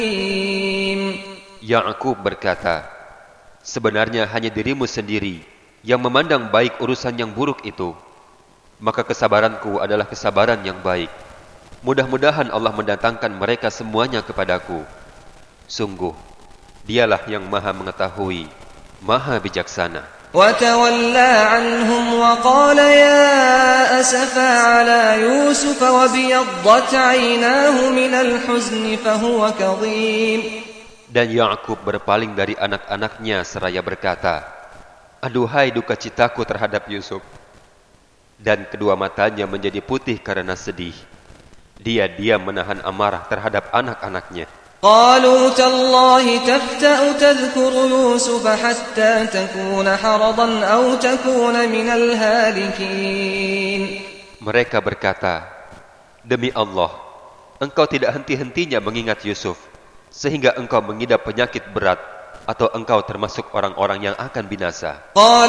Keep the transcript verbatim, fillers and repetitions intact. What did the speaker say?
Ya'qub berkata, sebenarnya hanya dirimu sendiri yang memandang baik urusan yang buruk itu. Maka kesabaranku adalah kesabaran yang baik. Mudah-mudahan Allah mendatangkan mereka semuanya kepadaku. Sungguh, dialah yang maha mengetahui, maha bijaksana. وَتَوَلَّى عَنْهُمْ وَقَالَ يَا أَسَفَا عَلَى يُوسُفَ وَابْيَضَّتْ عَيْنَاهُ مِنَ الْحُزْنِ فَهُوَ كَظِيمٌ. Dan Ya'qub berpaling dari anak-anaknya seraya berkata, aduhai duka citaku terhadap Yusuf. Dan kedua matanya menjadi putih karena sedih. Dia diam menahan amarah terhadap anak-anaknya. قالوا تالله تفتأ تذكر يوسف حتى تكون حرضا أو تكون من الهالكين. Mereka berkata, demi Allah, engkau tidak henti-hentinya mengingat Yusuf, sehingga engkau mengidap penyakit berat, atau engkau termasuk orang-orang yang akan binasa. قال